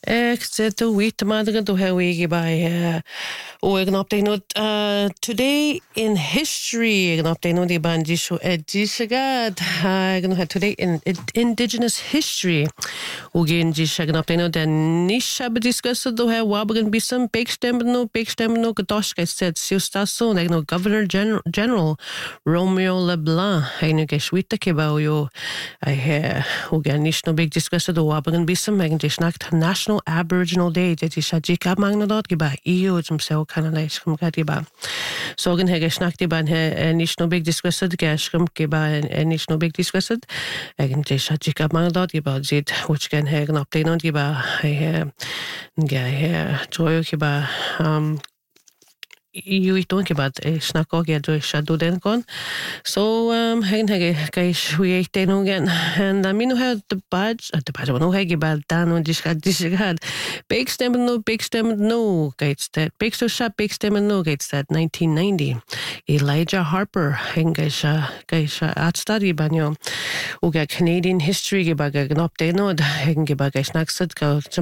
to wait madre to have by an update today in history an update the bandi show edishagad today in indigenous history again jishag update den nisha discuss do have wabagan be some big stem no gadoshka said siustason no Governor General Romeo LeBlanc I guess we take about you I hear again no big discuss do wabagan be some National Aboriginal Day that is Jika Magnadot giba EU himself Canada giba so gan hege snakti ban no big discussed gashrum giba and no big discussed again Jika Magnadot giba zit which can heg an update on giba I joy giba you don't about a snack or get to shadow then gone. So, hang guys, we ate then again. And I mean, had the badge at the badge of no haggy bad down on this had big stem no gates that big so sharp big stem and no gates that 1990. Elijah Harper, hang guys at study banyo. Uga Canadian history gibag an update no hang gibag snacks that go